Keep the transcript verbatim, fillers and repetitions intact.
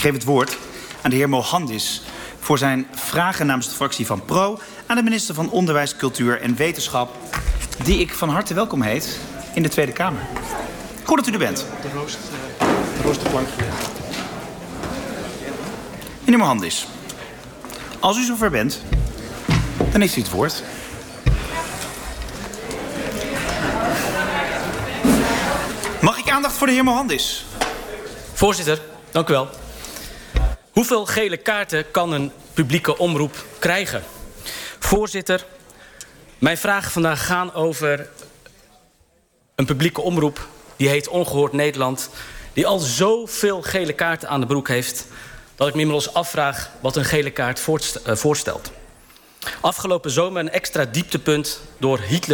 geef het woord aan de heer Mohandis voor zijn vragen namens de fractie van Pro aan de minister van Onderwijs, Cultuur en Wetenschap, die ik van harte welkom heet in de Tweede Kamer. Goed dat u er bent. De roost, de roosterplank. Meneer Mohandis, als u zover bent, dan heeft u het woord. Mag ik aandacht voor de heer Mohandis? Voorzitter, dank u wel. Hoeveel gele kaarten kan een publieke omroep krijgen? Voorzitter, mijn vragen vandaag gaan over een publieke omroep die heet Ongehoord Nederland, die al zoveel gele kaarten aan de broek heeft dat ik me inmiddels afvraag wat een gele kaart voorstelt. Afgelopen zomer een extra dieptepunt door Hitler